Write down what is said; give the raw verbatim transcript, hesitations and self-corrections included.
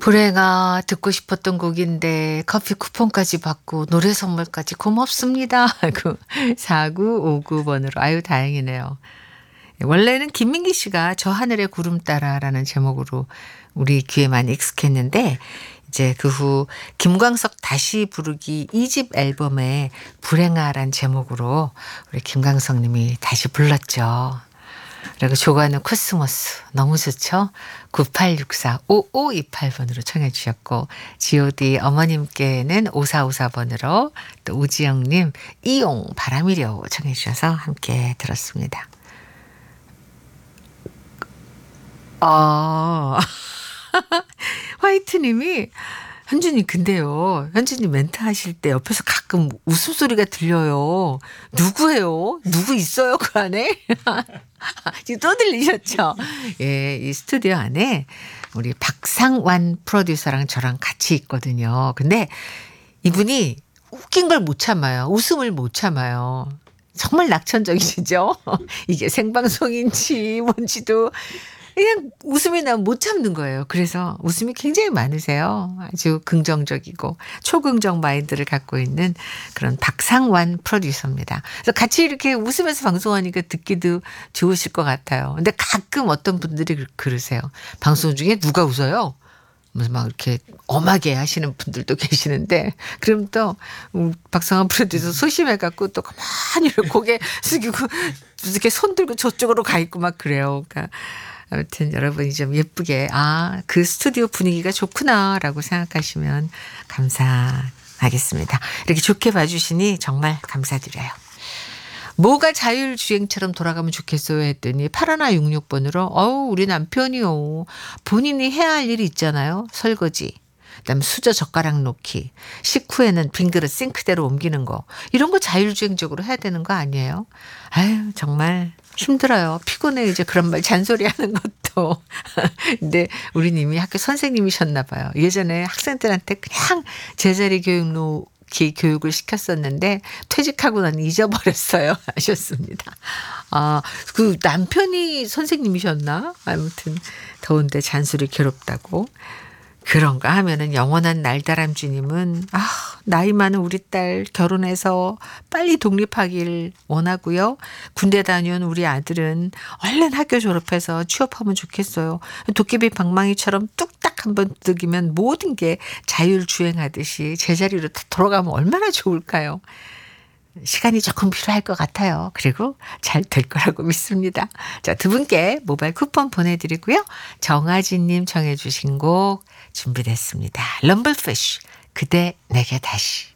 불행아 듣고 싶었던 곡인데 커피 쿠폰까지 받고 노래 선물까지 고맙습니다. 하고 사구오구 번으로 아유 다행이네요. 원래는 김민기 씨가 저 하늘의 구름 따라라는 제목으로 우리 귀에 많이 익숙했는데 이제 그 후 김광석 다시 부르기 이 집 앨범에 불행아란 제목으로 우리 김광석 님이 다시 불렀죠. 그리고 조관우 코스모스 너무 좋죠. 구팔육사 오오이팔 번으로 청해 주셨고 지오디 어머님께는 오사오사 번으로 또 오지영님 이용 바람이려 청해 주셔서 함께 들었습니다. 아 화이트님이 현주님 근데요. 현주님 멘트 하실 때 옆에서 가끔 웃음소리가 들려요. 누구예요? 누구 있어요 그 안에? 지금 또 들리셨죠? 예, 이 스튜디오 안에 우리 박상완 프로듀서랑 저랑 같이 있거든요. 근데 이분이 웃긴 걸 못 참아요. 웃음을 못 참아요. 정말 낙천적이시죠? 이게 생방송인지 뭔지도 그냥 웃음이 나면 못 참는 거예요. 그래서 웃음이 굉장히 많으세요. 아주 긍정적이고 초긍정 마인드를 갖고 있는 그런 박상완 프로듀서입니다. 그래서 같이 이렇게 웃으면서 방송하니까 듣기도 좋으실 것 같아요. 근데 가끔 어떤 분들이 그러세요. 방송 중에 누가 웃어요? 막 이렇게 엄하게 하시는 분들도 계시는데 그럼 또 박상완 프로듀서 소심해갖고 또 가만히 고개 숙이고 이렇게 손 들고 저쪽으로 가 있고 막 그래요. 그러니까 아무튼 여러분이 좀 예쁘게 아, 그 스튜디오 분위기가 좋구나라고 생각하시면 감사하겠습니다. 이렇게 좋게 봐주시니 정말 감사드려요. 뭐가 자율주행처럼 돌아가면 좋겠어요 했더니 팔일육육 번으로 어우 우리 남편이요. 본인이 해야 할 일이 있잖아요. 설거지. 그다음 수저 젓가락 놓기. 식후에는 빈 그릇 싱크대로 옮기는 거. 이런 거 자율주행적으로 해야 되는 거 아니에요? 아유 정말 힘들어요. 피곤해 이제 그런 말 잔소리하는 것도. 근데 우리 님이 학교 선생님이셨나 봐요. 예전에 학생들한테 그냥 제자리 교육로 교육을 시켰었는데 퇴직하고 난 잊어버렸어요. 하셨습니다. 아, 그 남편이 선생님이셨나? 아무튼 더운데 잔소리 괴롭다고. 그런가 하면은 영원한 날다람쥐님은 아, 나이 많은 우리 딸 결혼해서 빨리 독립하길 원하고요. 군대 다녀온 우리 아들은 얼른 학교 졸업해서 취업하면 좋겠어요. 도깨비 방망이처럼 뚝딱 한번 뜨기면 모든 게 자율주행하듯이 제자리로 다 돌아가면 얼마나 좋을까요? 시간이 조금 필요할 것 같아요. 그리고 잘 될 거라고 믿습니다. 자, 두 분께 모바일 쿠폰 보내드리고요. 정아진님 청해 주신 곡 준비됐습니다. 럼블피쉬 그대 내게 다시.